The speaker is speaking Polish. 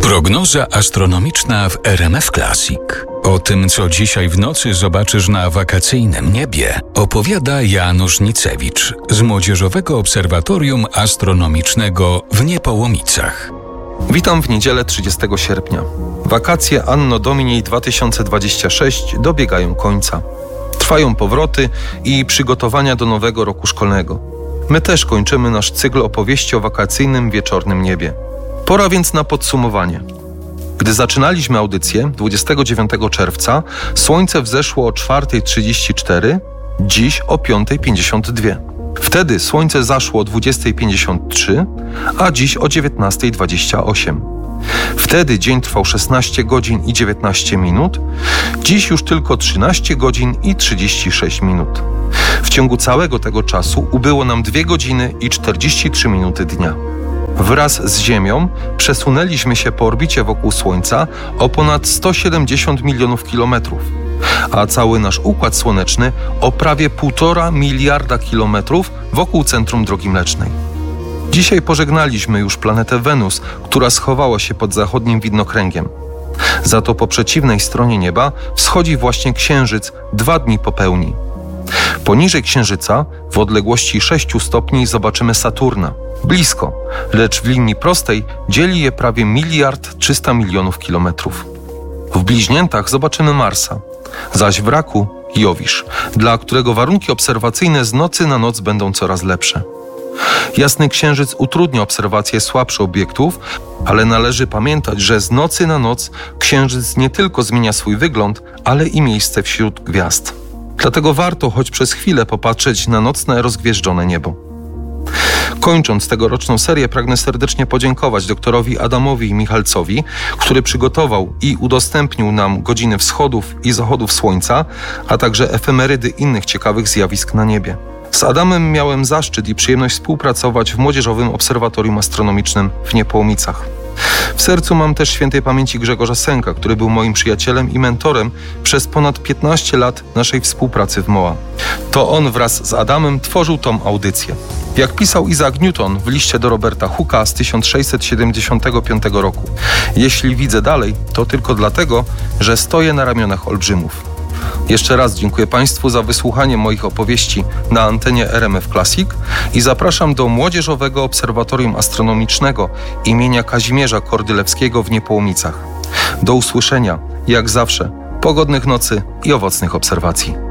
Prognoza astronomiczna w RMF Classic. O tym, co dzisiaj w nocy zobaczysz na wakacyjnym niebie, opowiada Janusz Nicewicz z Młodzieżowego Obserwatorium Astronomicznego w Niepołomicach. Witam w niedzielę 30 sierpnia. Wakacje Anno Domini 2026 dobiegają końca. Trwają powroty i przygotowania do nowego roku szkolnego. My też kończymy nasz cykl opowieści o wakacyjnym wieczornym niebie. Pora więc na podsumowanie. Gdy zaczynaliśmy audycję 29 czerwca, słońce wzeszło o 4:34, dziś o 5:52. Wtedy słońce zaszło o 20:53, a dziś o 19:28. Wtedy dzień trwał 16 godzin i 19 minut, dziś już tylko 13 godzin i 36 minut. W ciągu całego tego czasu ubyło nam 2 godziny i 43 minuty dnia. Wraz z Ziemią przesunęliśmy się po orbicie wokół Słońca o ponad 170 milionów kilometrów, a cały nasz Układ Słoneczny o prawie 1,5 miliarda kilometrów wokół centrum Drogi Mlecznej. Dzisiaj pożegnaliśmy już planetę Wenus, która schowała się pod zachodnim widnokręgiem. Za to po przeciwnej stronie nieba wschodzi właśnie Księżyc 2 dni po pełni. Poniżej Księżyca, w odległości 6 stopni, zobaczymy Saturna. Blisko, lecz w linii prostej dzieli je prawie 1,3 miliarda kilometrów. W bliźniętach zobaczymy Marsa, zaś w Raku Jowisz, dla którego warunki obserwacyjne z nocy na noc będą coraz lepsze. Jasny Księżyc utrudnia obserwację słabszych obiektów, ale należy pamiętać, że z nocy na noc Księżyc nie tylko zmienia swój wygląd, ale i miejsce wśród gwiazd. Dlatego warto choć przez chwilę popatrzeć na nocne, rozgwieżdżone niebo. Kończąc tegoroczną serię, pragnę serdecznie podziękować doktorowi Adamowi Michalcowi, który przygotował i udostępnił nam godziny wschodów i zachodów Słońca, a także efemerydy innych ciekawych zjawisk na niebie. Z Adamem miałem zaszczyt i przyjemność współpracować w Młodzieżowym Obserwatorium Astronomicznym w Niepołomicach. W sercu mam też świętej pamięci Grzegorza Sęka, który był moim przyjacielem i mentorem przez ponad 15 lat naszej współpracy w MOA. To on wraz z Adamem tworzył tą audycję. Jak pisał Isaac Newton w liście do Roberta Hooke'a z 1675 roku: jeśli widzę dalej, to tylko dlatego, że stoję na ramionach olbrzymów. Jeszcze raz dziękuję Państwu za wysłuchanie moich opowieści na antenie RMF Classic i zapraszam do Młodzieżowego Obserwatorium Astronomicznego imienia Kazimierza Kordylewskiego w Niepołomicach. Do usłyszenia, jak zawsze, pogodnych nocy i owocnych obserwacji.